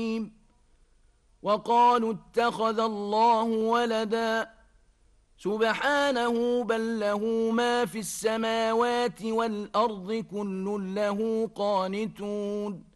وقالوا اتخذ الله ولدا سبحانه بل له ما في السماوات والأرض كل له قانتون